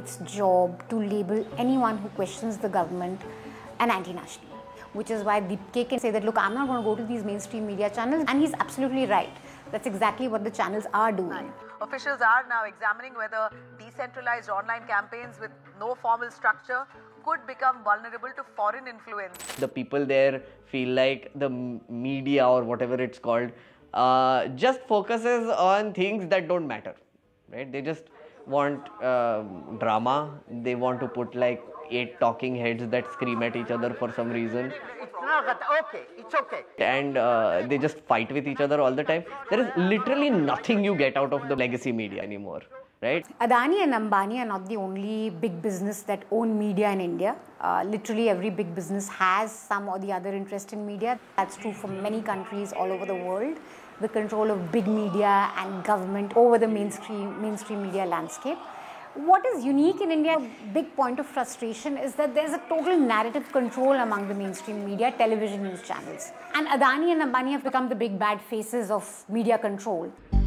its job to label anyone who questions the government an anti-national. Which is why Deepke can say that, look, I'm not going to go to these mainstream media channels. And he's absolutely right. That's exactly what the channels are doing. Officials are now examining whether decentralized online campaigns with no formal structure could become vulnerable to foreign influence. The people there feel like the media or whatever it's called just focuses on things that don't matter, right? They just want drama. They want to put like 8 talking heads that scream at each other for some reason. It's okay. And they just fight with each other all the time. There is literally nothing you get out of the legacy media anymore, right? Adani and Ambani are not the only big business that own media in India. Literally every big business has some or the other interest in media. That's true for many countries all over the world. The control of big media and government over the mainstream media landscape. What is unique in India, a big point of frustration, is that there's a total narrative control among the mainstream media, television news channels. And Adani and Ambani have become the big bad faces of media control.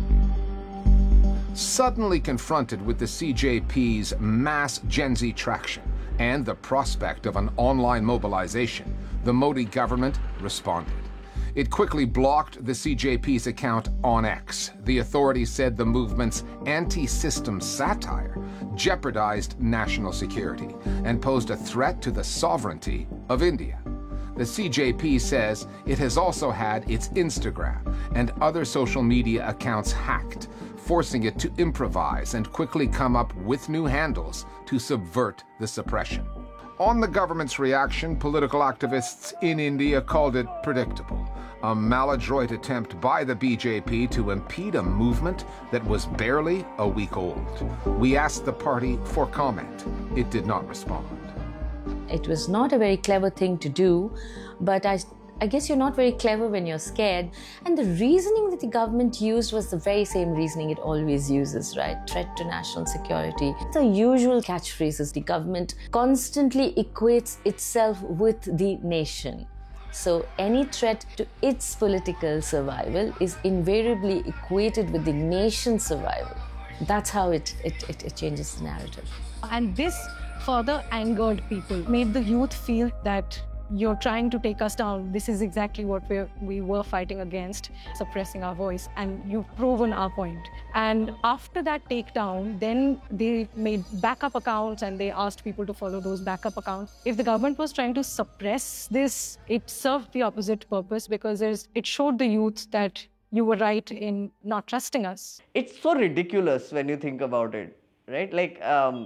Suddenly confronted with the CJP's mass Gen Z traction and the prospect of an online mobilization, the Modi government responded. It quickly blocked the CJP's account on X. The authorities said the movement's anti-system satire jeopardized national security and posed a threat to the sovereignty of India. The CJP says it has also had its Instagram and other social media accounts hacked, forcing it to improvise and quickly come up with new handles to subvert the suppression. On the government's reaction, political activists in India called it predictable, a maladroit attempt by the BJP to impede a movement that was barely a week old. We asked the party for comment. It did not respond. It was not a very clever thing to do, but I guess you're not very clever when you're scared. And the reasoning that the government used was the very same reasoning it always uses, right? Threat to national security. The usual catchphrases. The government constantly equates itself with the nation. So any threat to its political survival is invariably equated with the nation's survival. That's how it changes the narrative. And this further angered people, made the youth feel that you're trying to take us down. This is exactly what we were fighting against, suppressing our voice, and you've proven our point. And after that takedown, then they made backup accounts and they asked people to follow those backup accounts. If the government was trying to suppress this, it served the opposite purpose because it showed the youth that you were right in not trusting us. It's so ridiculous when you think about it, right? Like,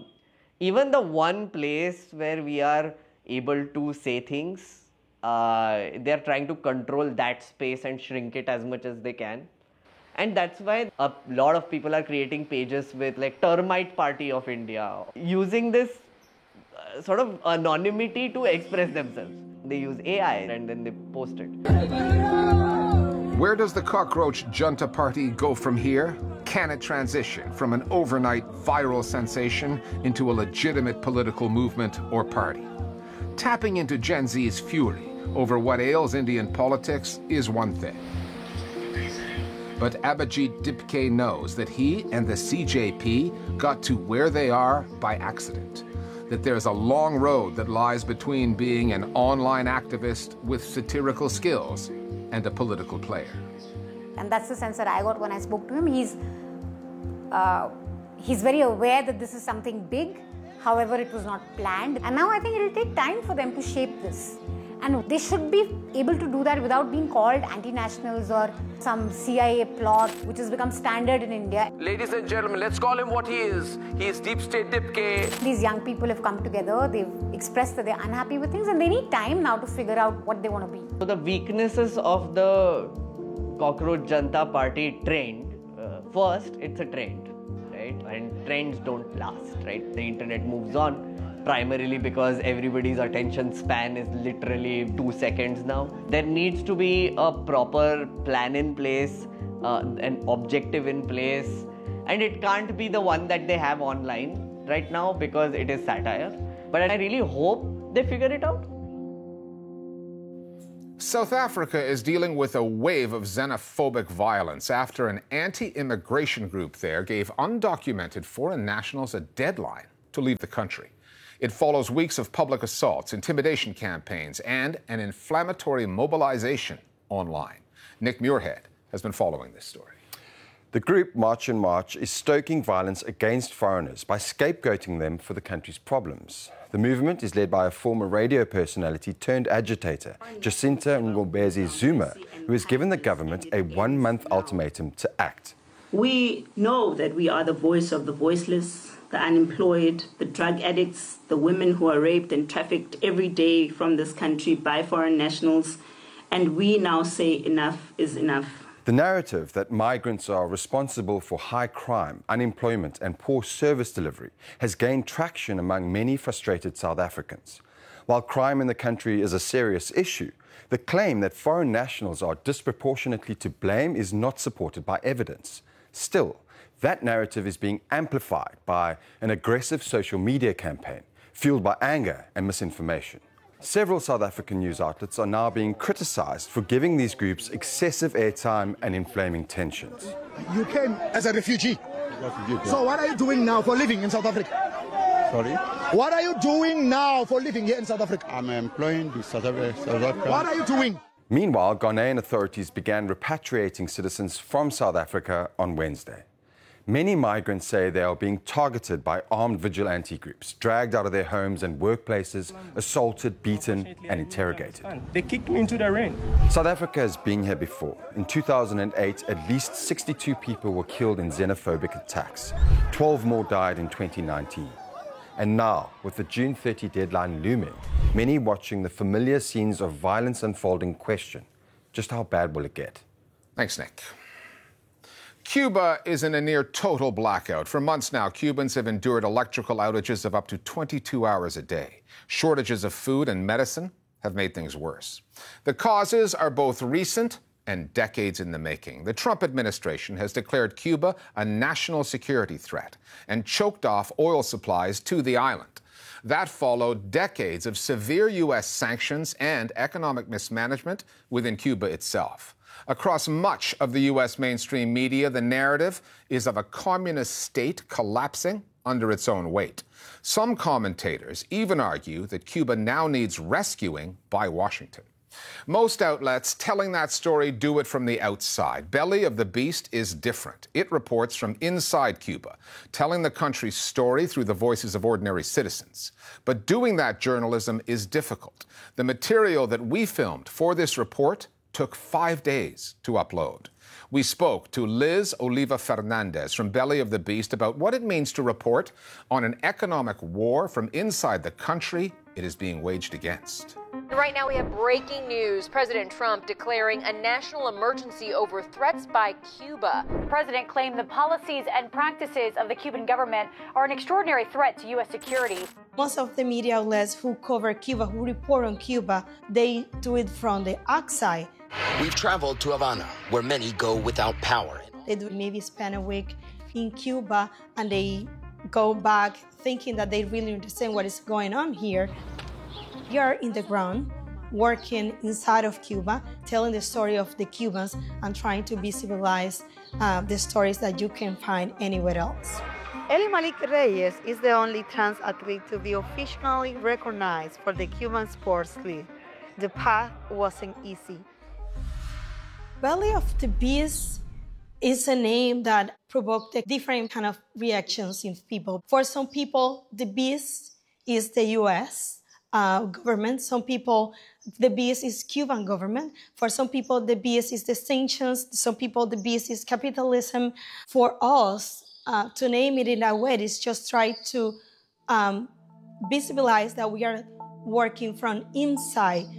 even the one place where we are able to say things, they're trying to control that space and shrink it as much as they can. And that's why a lot of people are creating pages with like Termite Party of India, using this sort of anonymity to express themselves. They use AI and then they post it. Where does the cockroach junta party go from here? Can it transition from an overnight viral sensation into a legitimate political movement or party? Tapping into Gen Z's fury over what ails Indian politics is one thing. But Abhijit Dipke knows that he and the CJP got to where they are by accident, that there's a long road that lies between being an online activist with satirical skills and a political player. And that's the sense that I got when I spoke to him. He's very aware that this is something big. However, it was not planned. And now I think it'll take time for them to shape this. And they should be able to do that without being called anti-nationals or some CIA plot, which has become standard in India. Ladies and gentlemen, let's call him what he is. He is Deep State Dipke. These young people have come together, they've expressed that they're unhappy with things, and they need time now to figure out what they want to be. So the weaknesses of the Cockroach Janta Party trend, first, it's a trend, right? And trends don't last, right? The internet moves on. Primarily because everybody's attention span is literally 2 seconds now. There needs to be a proper plan in place, an objective in place, and it can't be the one that they have online right now because it is satire. But I really hope they figure it out. South Africa is dealing with a wave of xenophobic violence after an anti-immigration group there gave undocumented foreign nationals a deadline to leave the country. It follows weeks of public assaults, intimidation campaigns, and an inflammatory mobilization online. Nick Muirhead has been following this story. The group March and March is stoking violence against foreigners by scapegoating them for the country's problems. The movement is led by a former radio personality turned agitator, Jacinta Ngombezi Zuma, who has given the government a 1-month ultimatum to act. We know that we are the voice of the voiceless, the unemployed, the drug addicts, the women who are raped and trafficked every day from this country by foreign nationals, and we now say enough is enough. The narrative that migrants are responsible for high crime, unemployment and poor service delivery has gained traction among many frustrated South Africans. While crime in the country is a serious issue, the claim that foreign nationals are disproportionately to blame is not supported by evidence. Still, that narrative is being amplified by an aggressive social media campaign fueled by anger and misinformation. Several South African news outlets are now being criticized for giving these groups excessive airtime and inflaming tensions. You came as a refugee. So what are you doing now for living in South Africa? Sorry? What are you doing now for living here in South Africa? I'm employing the South Africa. What are you doing? Meanwhile, Ghanaian authorities began repatriating citizens from South Africa on Wednesday. Many migrants say they are being targeted by armed vigilante groups, dragged out of their homes and workplaces, assaulted, beaten and interrogated. They kicked me into the rain. South Africa has been here before. In 2008, at least 62 people were killed in xenophobic attacks. 12 more died in 2019. And now, with the June 30 deadline looming, many watching the familiar scenes of violence unfolding question, just how bad will it get? Thanks, Nick. Cuba is in a near total blackout. For months now, Cubans have endured electrical outages of up to 22 hours a day. Shortages of food and medicine have made things worse. The causes are both recent and decades in the making. The Trump administration has declared Cuba a national security threat and choked off oil supplies to the island. That followed decades of severe U.S. sanctions and economic mismanagement within Cuba itself. Across much of the U.S. mainstream media, the narrative is of a communist state collapsing under its own weight. Some commentators even argue that Cuba now needs rescuing by Washington. Most outlets telling that story do it from the outside. Belly of the Beast is different. It reports from inside Cuba, telling the country's story through the voices of ordinary citizens. But doing that journalism is difficult. The material that we filmed for this report took 5 days to upload. We spoke to Liz Oliva Fernandez from Belly of the Beast about what it means to report on an economic war from inside the country it is being waged against. Right now we have breaking news. President Trump declaring a national emergency over threats by Cuba. The president claimed the policies and practices of the Cuban government are an extraordinary threat to U.S. security. Most of the media outlets who cover Cuba, who report on Cuba, they do it from the outside. We've traveled to Havana, where many go without power. They do maybe spend a week in Cuba and they go back thinking that they really understand what is going on here. You're in the ground, working inside of Cuba, telling the story of the Cubans and trying to visualize the stories that you can find anywhere else. Eli Malik Reyes is the only trans athlete to be officially recognized for the Cuban Sports League. The path wasn't easy. Belly of the Beast is a name that provoked different kind of reactions in people. For some people, the beast is the U.S. government. Some people, the beast is Cuban government. For some people, the beast is the sanctions. Some people, the beast is capitalism. For us, to name it in that way is just try to visualize that we are working from inside